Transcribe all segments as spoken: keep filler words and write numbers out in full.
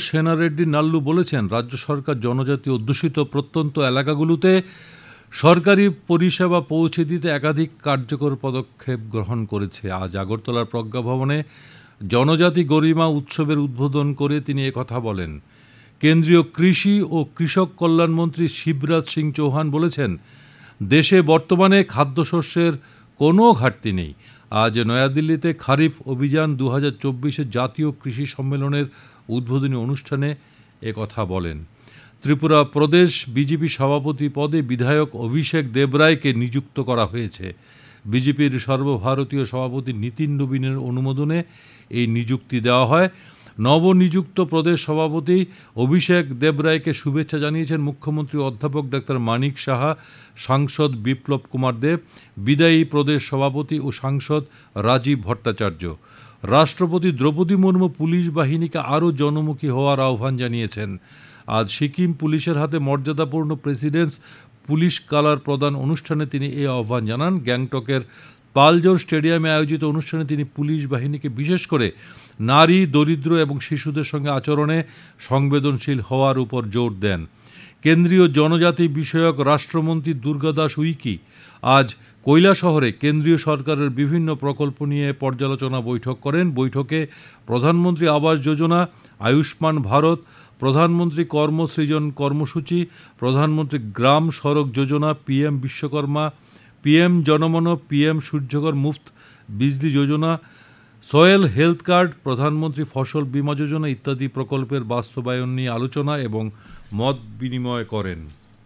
সেনারেড্ডি নাল্লু বলেছেন, রাজ্য সরকার জনজাতি অধ্যুষিত প্রত্যন্ত এলাকাগুলোতে সরকারি পরিষেবা পৌঁছে দিতে একাধিক কার্যকর পদক্ষেপ গ্রহণ করেছে। আজ আগরতলার প্রজ্ঞা ভবনে জনজাতি গরিমা উৎসবের উদ্বোধন করে তিনি একথা বলেন। কেন্দ্রীয় কৃষি ও কৃষক কল্যাণমন্ত্রী শিবরাজ সিং চৌহান বলেছেন, দেশে বর্তমানে খাদ্যশস্যের কোনো ঘাটতি নেই। আজ নয়াদিল্লিতে খারিফ অভিযান দু হাজার চব্বিশের জাতীয় কৃষি সম্মেলনের উদ্বোধনী অনুষ্ঠানে একথা বলেন। ত্রিপুরা প্রদেশ বিজেপি সভাপতি পদে বিধায়ক অভিষেক দেবরায়কে নিযুক্ত করা হয়েছে। বিজেপির সর্বভারতীয় সভাপতি নীতিন নবীনের অনুমোদনে এই নিযুক্তি দেওয়া হয়। নবনিযুক্ত প্রদেশ সভাপতি অভিষেক দেবরায়কে শুভেচ্ছা জানিয়েছেন মুখ্যমন্ত্রী অধ্যাপক ডাক্তার মানিক সাহা, সাংসদ বিপ্লব কুমার দেব, বিদায়ী প্রদেশ সভাপতি ও সাংসদ রাজীব ভট্টাচার্য। রাষ্ট্রপতি দ্রৌপদী মুর্মু পুলিশ বাহিনীকে আরও জনমুখী হওয়ার আহ্বান জানিয়েছেন। আজ সিকিম পুলিশের হাতে মর্যাদাপূর্ণ প্রেসিডেন্টস পুলিশ কালার প্রদান অনুষ্ঠানে তিনি এই আহ্বান জানান। গ্যাংটকের পালজোর স্টেডিয়ামে আয়োজিত অনুষ্ঠানে তিনি পুলিশ বাহিনীকে বিশেষ করে নারী, দরিদ্র এবং শিশুদের সঙ্গে আচরণে সংবেদনশীল হওয়ার উপর জোর দেন। কেন্দ্রীয় জনজাতি বিষয়ক রাষ্ট্রমন্ত্রী দুর্গাদাস উইকি আজ কৈলাসহরে কেন্দ্রীয় সরকারের বিভিন্ন প্রকল্প নিয়ে পর্যালোচনা বৈঠক করেন। বৈঠকে প্রধানমন্ত্রী আবাস যোজনা, আয়ুষ্মান ভারত, প্রধানমন্ত্রী কর্মসৃজন কর্মসূচি, প্রধানমন্ত্রী গ্রাম সড়ক যোজনা, PM Vishwakarma, PM Janman, PM সূর্যঘর মুফত বিজলি যোজনা, সয়েল হেলথ কার্ড, প্রধানমন্ত্রী ফসল বীমা যোজনা ইত্যাদি প্রকল্পের বাস্তবায়ন নিয়ে আলোচনা এবং মত বিনিময় করেন।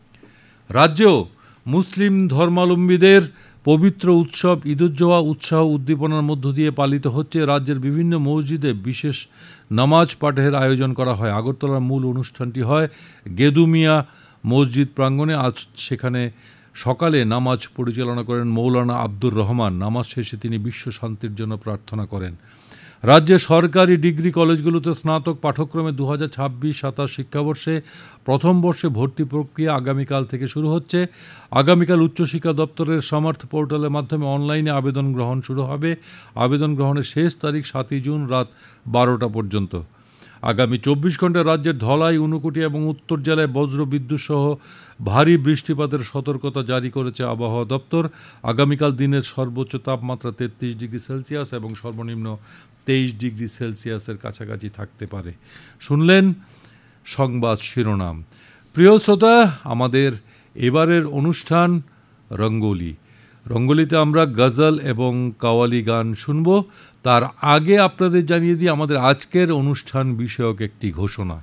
রাজ্যেও মুসলিম ধর্মাবলম্বীদের পবিত্র উৎসব ঈদুজ্জোহা উৎসাহ উদ্দীপনার মধ্য দিয়ে পালিত হচ্ছে। রাজ্যের বিভিন্ন মসজিদে বিশেষ নামাজ পাঠের আয়োজন করা হয়। আগরতলার মূল অনুষ্ঠানটি হয় গেদুমিয়া মসজিদ প্রাঙ্গণে। আজ সেখানে সকালে নামাজ পরিচালনা করেন মৌলানা আব্দুর রহমান। নামাজ শেষে তিনি বিশ্ব শান্তির জন্য প্রার্থনা করেন। রাজ্যের সরকারি ডিগ্রি কলেজগুলোতে স্নাতক পাঠ্যক্রমে দু হাজার ছাব্বিশ সাতাশ শিক্ষাবর্ষে প্রথম বর্ষে ভর্তি প্রক্রিয়া আগামীকাল থেকে শুরু হচ্ছে। আগামীকাল উচ্চশিক্ষা দপ্তরের সামর্থ্য পোর্টালের মাধ্যমে অনলাইনে আবেদন গ্রহণ শুরু হবে। আবেদন গ্রহণের শেষ তারিখ সাতই জুন রাত বারোটা পর্যন্ত। আগামী চব্বিশ ঘন্টায় রাজ্যের ধলাই, ঊনকোটি এবং উত্তর জেলায় বজ্র বিদ্যুৎ সহ ভারী বৃষ্টিপাতের সতর্কতা জারি করেছে আবহাওয়া দপ্তর। আগামীকাল দিনের সর্বোচ্চ তাপমাত্রা তেত্রিশ ডিগ্রি সেলসিয়াস এবং সর্বনিম্ন তেইশ ডিগ্রি সেলসিয়াসের কাছাকাছি থাকতে পারে। শুনলেন সংবাদ শিরোনাম। প্রিয় শ্রোতা, আমাদের এবারের অনুষ্ঠান রঙ্গোলি। রঙ্গোলিতে আমরা গজল এবং কাওয়ালি গান শুনব। তার আগে আপনাদের জানিয়ে দিই আমাদের আজকের অনুষ্ঠান বিষয়ক একটি ঘোষণা।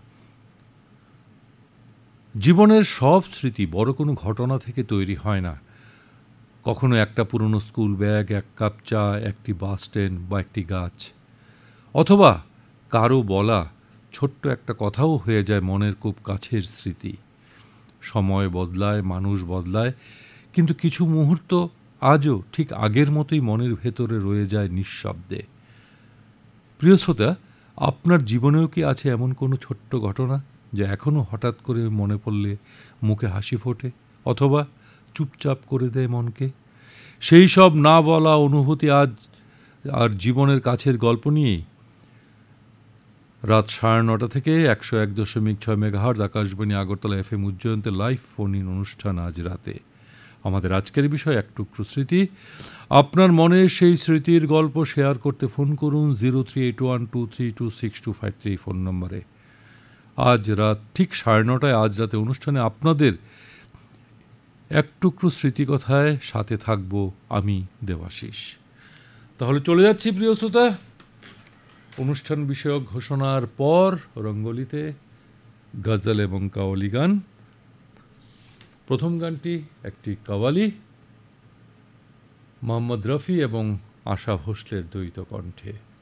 জীবনের সব স্মৃতি বড় কোনো ঘটনা থেকে তৈরি হয় না। কখনো একটা পুরনো স্কুল ব্যাগ, এক কাপ চা, একটি বাস স্ট্যান্ড বা একটি গাছ, অথবা কারো বলা ছোট্ট একটা কথাও হয়ে যায় মনের খুব কাছের স্মৃতি। সময় বদলায়, মানুষ বদলায়, কিন্তু কিছু মুহূর্ত আজও ঠিক আগের মতোই মনের ভেতরে রয়ে যায় নিঃশব্দে। প্রিয় শ্রোতা, আপনার জীবনেও কি আছে এমন কোনো ছোট্ট ঘটনা যা এখনও হঠাৎ করে মনে পড়লে মুখে হাসি ফোটে অথবা চুপচাপ করে দেয় মনকে? সেই সব না বলা অনুভূতি আজ আর জীবনের কাছের গল্প নিয়েই রাত সাড়ে নটা থেকে একশো এক দশমিক ছয় megahertz Akashvani Agartala F M উজ্জয়ন্তে live phone in অনুষ্ঠান আজ রাতে। আমাদের আজকের বিষয় এক টুকরো স্মৃতি। আপনার মনের সেই স্মৃতির গল্প শেয়ার করতে ফোন করুন zero three eight one two three two six two five three phone নম্বরে। আজ রাত ঠিক সাড়ে নটায় আজ রাতে অনুষ্ঠানে আপনাদের এক টুকরো স্মৃতিকথায় সাথে থাকব আমি, দেবাশিস। তাহলে চলে যাচ্ছি প্রিয় শ্রোতা, অনুষ্ঠান বিষয়ক ঘোষণার পর রঙ্গোলিতে গজল এবং কাওয়ালি গান। প্রথম গানটি একটি কাওয়ালি, মোহাম্মদ রফি এবং আশা ভোসলের দ্বৈত কণ্ঠে।